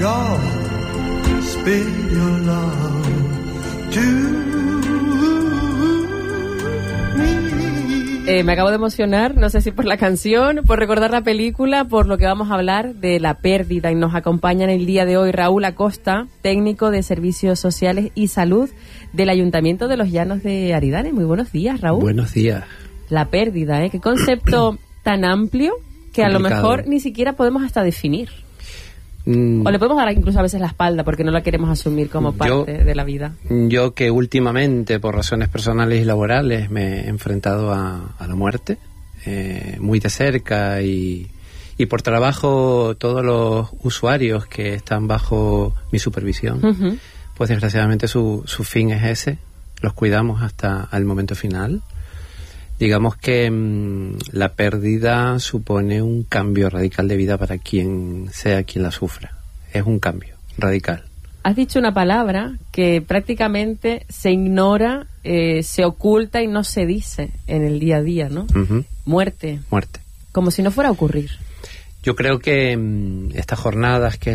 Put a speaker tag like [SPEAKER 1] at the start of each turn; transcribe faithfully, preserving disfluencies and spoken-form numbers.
[SPEAKER 1] God, speak your love to me.
[SPEAKER 2] Eh, me acabo de emocionar, no sé si por la canción, por recordar la película, por lo que vamos a hablar de la pérdida. Y nos acompaña en el día de hoy Raúl Acosta, técnico de Servicios Sociales y Salud del Ayuntamiento de Los Llanos de Aridane. Muy buenos días, Raúl.
[SPEAKER 3] Buenos días.
[SPEAKER 2] La pérdida, ¿eh? Qué concepto tan amplio que complicado. A lo mejor ni siquiera podemos hasta definir. Mm. O le podemos dar incluso a veces la espalda porque no la queremos asumir como parte yo, de la vida.
[SPEAKER 3] Yo que últimamente, por razones personales y laborales, me he enfrentado a, a la muerte eh, muy de cerca y, y por trabajo todos los usuarios que están bajo mi supervisión, uh-huh. pues desgraciadamente su, su fin es ese. Los cuidamos hasta el momento final. Digamos que mmm, la pérdida supone un cambio radical de vida para quien sea quien la sufra. Es un cambio radical.
[SPEAKER 2] Has dicho una palabra que prácticamente se ignora, eh, se oculta y no se dice en el día a día, ¿no? Uh-huh. Muerte.
[SPEAKER 3] Muerte.
[SPEAKER 2] Como si no fuera a ocurrir.
[SPEAKER 3] Yo creo que mmm, estas jornadas que